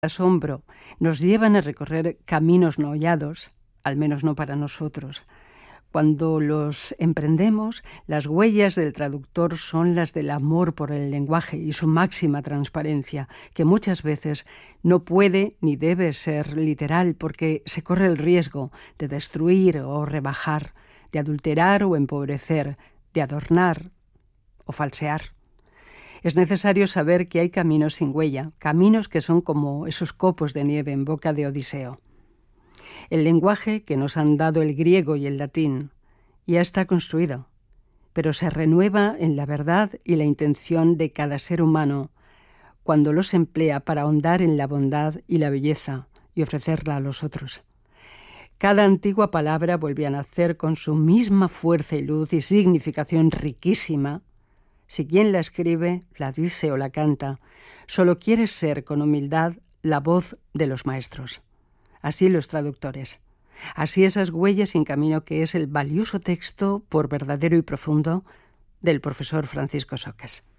asombro nos llevan a recorrer caminos no hollados, al menos no para nosotros. Cuando los emprendemos, las huellas del traductor son las del amor por el lenguaje y su máxima transparencia, que muchas veces no puede ni debe ser literal porque se corre el riesgo de destruir o rebajar, de adulterar o empobrecer, de adornar o falsear. Es necesario saber que hay caminos sin huella, caminos que son como esos copos de nieve en boca de Odiseo. El lenguaje que nos han dado el griego y el latín ya está construido, pero se renueva en la verdad y la intención de cada ser humano cuando los emplea para ahondar en la bondad y la belleza y ofrecerla a los otros. Cada antigua palabra vuelve a nacer con su misma fuerza y luz y significación riquísima si quien la escribe, la dice o la canta, solo quiere ser con humildad la voz de los maestros. Así los traductores. Así esas huellas sin camino que es el valioso texto, por verdadero y profundo, del profesor Francisco Socas.